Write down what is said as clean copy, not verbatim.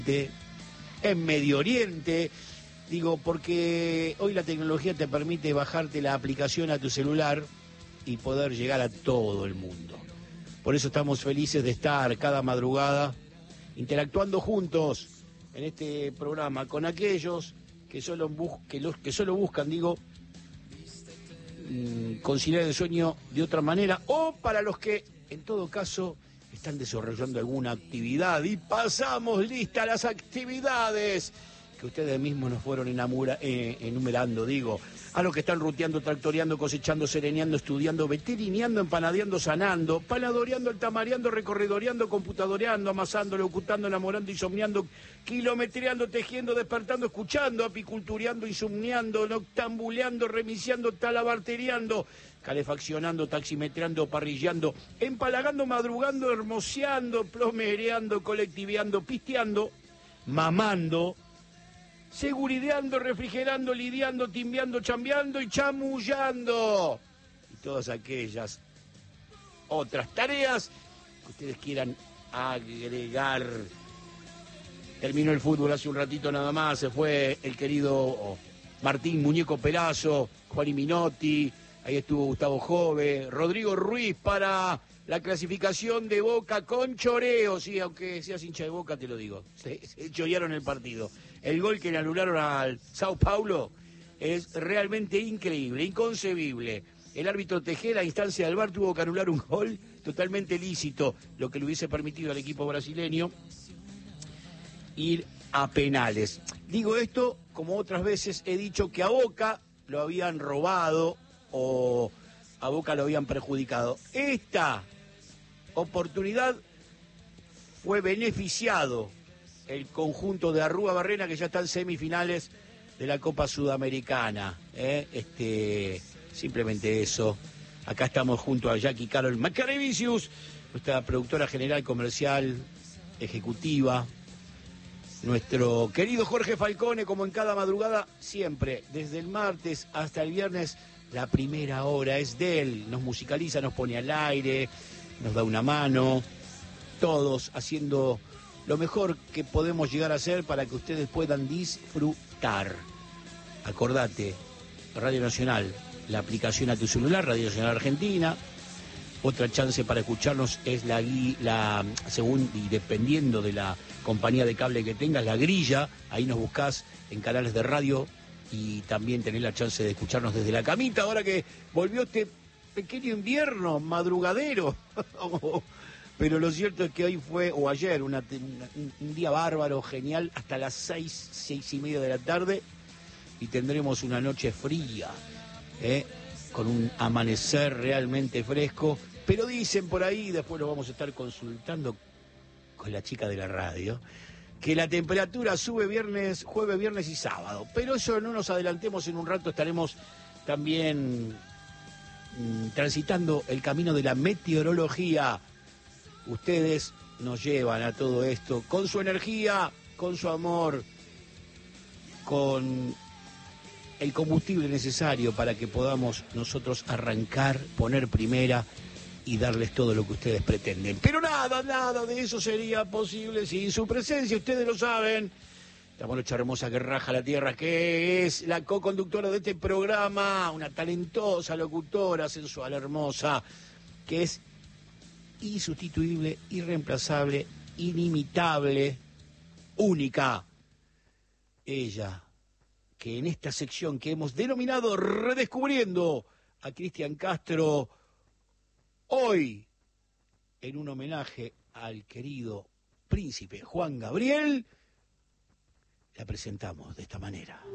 en Medio Oriente. Digo, porque hoy la tecnología te permite bajarte la aplicación a tu celular y poder llegar a todo el mundo. Por eso estamos felices de estar cada madrugada interactuando juntos en este programa con aquellos que solo buscan, conciliar el sueño de otra manera, o para los que, en todo caso, están desarrollando alguna actividad. Y pasamos lista las actividades que ustedes mismos nos fueron enumerando, a los que están ruteando, tractoreando, cosechando, sereneando, estudiando, veterineando, empanadeando, sanando, paladoreando, altamareando, recorridoreando, computadoreando, amasando, locutando, enamorando, insomniando, kilometreando, tejiendo, despertando, escuchando, apicultureando, insomniando, noctambuleando, remiciando, talabarteriando, calefaccionando, taximetreando, parrillando, empalagando, madrugando, hermoseando, plomereando, colectiveando, pisteando, mamando, segurideando, refrigerando, lidiando, timbeando, chambeando y chamullando. Y todas aquellas otras tareas que ustedes quieran agregar. Terminó el fútbol hace un ratito nada más, se fue el querido Martín Muñeco Perazo, Juan Minotti, ahí estuvo Gustavo Jove, Rodrigo Ruiz para la clasificación de Boca con choreo, sí, aunque seas hincha de Boca te lo digo, se chorearon el partido. El gol que le anularon al Sao Paulo es realmente increíble, inconcebible. El árbitro Tejera, a instancia del VAR, tuvo que anular un gol totalmente lícito, lo que le hubiese permitido al equipo brasileño ir a penales. Digo esto, como otras veces he dicho, que a Boca lo habían robado o a Boca lo habían perjudicado. Esta oportunidad fue beneficiado el conjunto de Arrúa Barrena, que ya está en semifinales de la Copa Sudamericana. Simplemente eso. Acá estamos junto a Jackie Carol Macarevicius, nuestra productora general, comercial, ejecutiva. Nuestro querido Jorge Falcone, como en cada madrugada, siempre, desde el martes hasta el viernes, la primera hora es de él. Nos musicaliza, nos pone al aire, nos da una mano, todos haciendo lo mejor que podemos llegar a hacer para que ustedes puedan disfrutar. Acordate, Radio Nacional, la aplicación a tu celular, Radio Nacional Argentina. Otra chance para escucharnos es según y dependiendo de la compañía de cable que tengas, la grilla. Ahí nos buscás en canales de radio y también tenés la chance de escucharnos desde la camita. Ahora que volvió este pequeño invierno madrugadero. Pero lo cierto es que hoy fue, o ayer, un día bárbaro, genial, hasta las 6:30 de la tarde, y tendremos una noche fría, con un amanecer realmente fresco. Pero dicen por ahí, después lo vamos a estar consultando con la chica de la radio, que la temperatura sube jueves, viernes y sábado. Pero eso no nos adelantemos, en un rato estaremos también transitando el camino de la meteorología. Ustedes nos llevan a todo esto con su energía, con su amor, con el combustible necesario para que podamos nosotros arrancar, poner primera y darles todo lo que ustedes pretenden. Pero nada de eso sería posible sin su presencia, ustedes lo saben. La morocha hermosa que raja la tierra, que es la co-conductora de este programa, una talentosa locutora, sensual, hermosa, que es insustituible, irreemplazable, inimitable, única. Ella, que en esta sección que hemos denominado Redescubriendo a Cristian Castro, hoy, en un homenaje al querido príncipe Juan Gabriel, la presentamos de esta manera.